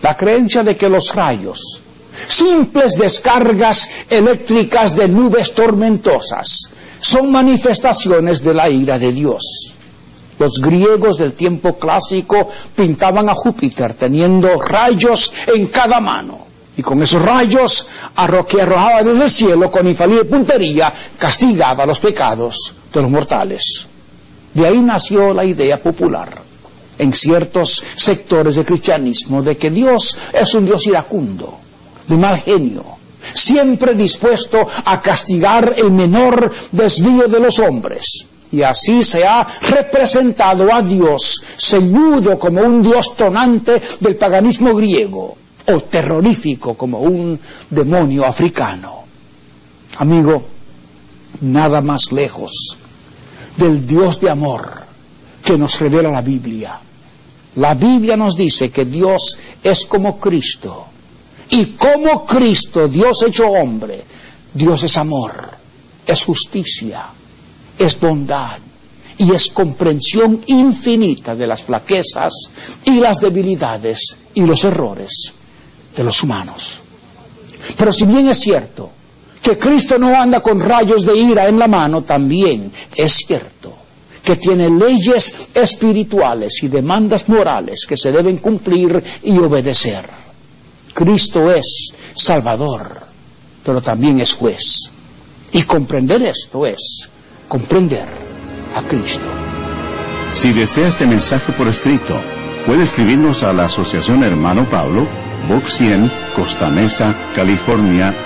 La creencia de que los rayos, simples descargas eléctricas de nubes tormentosas, son manifestaciones de la ira de Dios. Los griegos del tiempo clásico pintaban a Júpiter teniendo rayos en cada mano. Y con esos rayos que arrojaba desde el cielo con infalible puntería, castigaba los pecados de los mortales. De ahí nació la idea popular en ciertos sectores del cristianismo de que Dios es un Dios iracundo, de mal genio, siempre dispuesto a castigar el menor desvío de los hombres. Y así se ha representado a Dios, ceñudo como un Dios tonante del paganismo griego, o terrorífico como un demonio africano. Amigo, nada más lejos del Dios de amor que nos revela la Biblia. La Biblia nos dice que Dios es como Cristo. Y como Cristo, Dios hecho hombre, Dios es amor, es justicia, es bondad y es comprensión infinita de las flaquezas y las debilidades y los errores de los humanos. Pero si bien es cierto que Cristo no anda con rayos de ira en la mano, también es cierto que tiene leyes espirituales y demandas morales que se deben cumplir y obedecer. Cristo es Salvador, pero también es juez. Y comprender esto es comprender a Cristo. Si desea este mensaje por escrito, puede escribirnos a la Asociación Hermano Pablo, Box 100, Costa Mesa, California,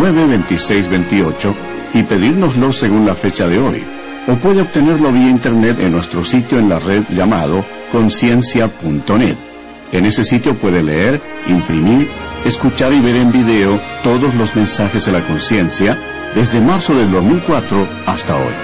92628, y pedírnoslo según la fecha de hoy. O puede obtenerlo vía internet en nuestro sitio en la red llamado conciencia.net. En ese sitio puede leer, imprimir, escuchar y ver en video todos los mensajes de la conciencia desde marzo del 2004 hasta hoy.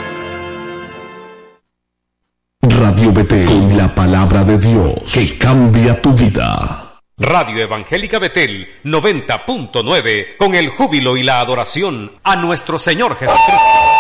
Radio Betel, con la palabra de Dios que cambia tu vida. Radio Evangélica Betel 90.9, con el júbilo y la adoración a nuestro Señor Jesucristo.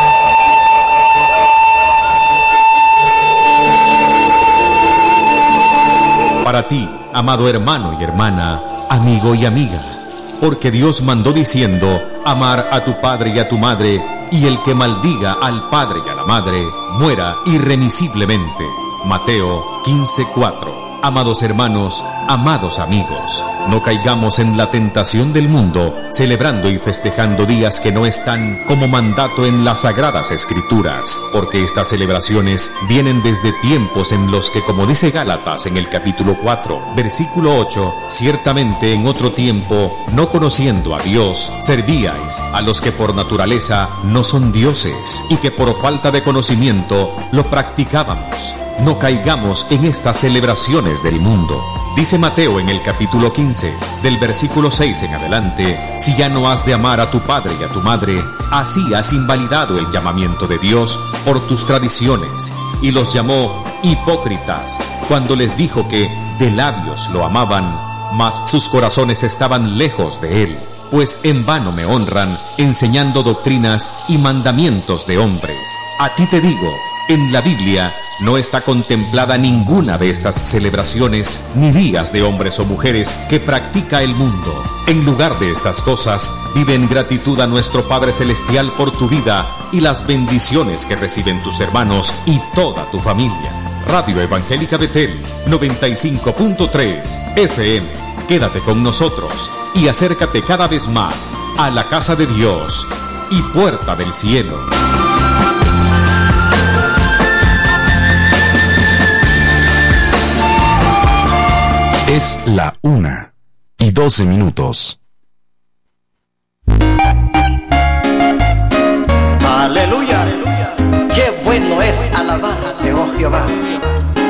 Para ti, amado hermano y hermana, amigo y amiga, porque Dios mandó diciendo: amar a tu padre y a tu madre, y el que maldiga al padre y a la madre, muera irremisiblemente. Mateo 15:4. Amados hermanos, amados amigos, no caigamos en la tentación del mundo, celebrando y festejando días que no están como mandato en las Sagradas Escrituras, porque estas celebraciones vienen desde tiempos en los que, como dice Gálatas en el capítulo 4, versículo 8, ciertamente en otro tiempo, no conociendo a Dios, servíais a los que por naturaleza no son dioses, y que por falta de conocimiento lo practicábamos. No caigamos en estas celebraciones del mundo. Dice Mateo en el capítulo 15, del versículo 6 en adelante: si ya no has de amar a tu padre y a tu madre, así has invalidado el llamamiento de Dios por tus tradiciones. Y los llamó hipócritas, cuando les dijo que de labios lo amaban, mas sus corazones estaban lejos de él. Pues en vano me honran, enseñando doctrinas y mandamientos de hombres. A ti te digo, en la Biblia no está contemplada ninguna de estas celebraciones ni días de hombres o mujeres que practica el mundo. En lugar de estas cosas, vive en gratitud a nuestro Padre Celestial por tu vida y las bendiciones que reciben tus hermanos y toda tu familia. Radio Evangélica Betel 95.3 FM. Quédate con nosotros y acércate cada vez más a la casa de Dios y puerta del cielo. Es la 1:12. Aleluya, aleluya. Qué bueno es alabarte, oh Jehová.